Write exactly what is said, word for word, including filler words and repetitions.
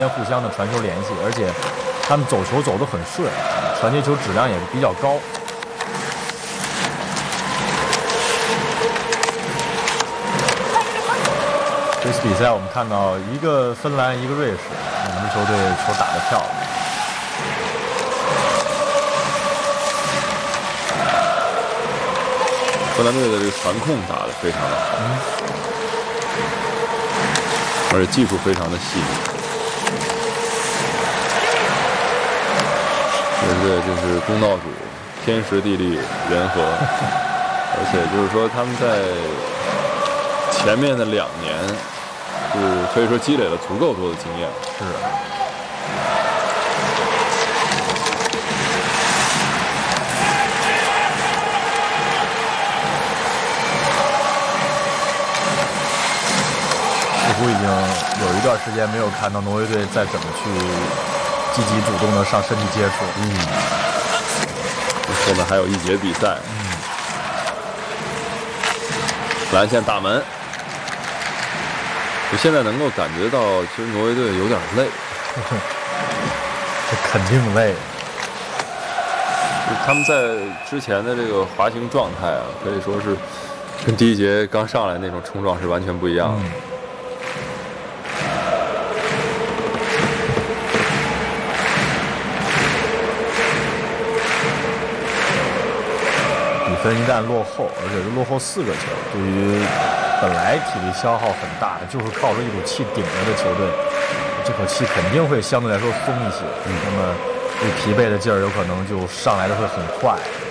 互相的传球联系，而且他们走球走得很顺，传接球质量也比较高。这次比赛我们看到一个芬兰，一个瑞士，两支球队球打得漂亮。 芬兰队的这个传控打得非常的好，嗯、而且技术非常的细腻。 对不对？就是公道主，天时地利人和，而且就是说他们在前面的两年，是可以说积累了足够多的经验。 是。似乎已经有一段时间没有看到挪威队再怎么去。 积极主动的上身体接触， 嗯，后面还有一节比赛， 嗯， 蓝线打门，我现在能够感觉到，其实挪威队有点累， 这肯定累。 他们在之前的这个滑行状态啊，可以说是跟第一节刚上来那种冲撞是完全不一样的。嗯比分一旦落后，而且是落后四个球，对于本来体力消耗很大的，就是靠着一股气顶着的球队，这口气肯定会相对来说松一些。嗯，那么这疲惫的劲儿有可能就上来的会很快。